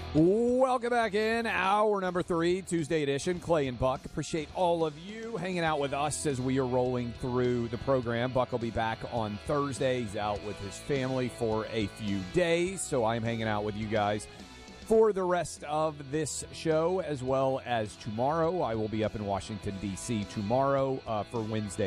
Welcome back in. Hour number 3, Tuesday edition. Clay and Buck. Appreciate all of you hanging out with us as we are rolling through the program. Buck will be back on Thursday. He's out with his family for a few days, so I'm hanging out with you guys for the rest of this show, as well as tomorrow. I will be up in Washington, D.C. tomorrow for Wednesday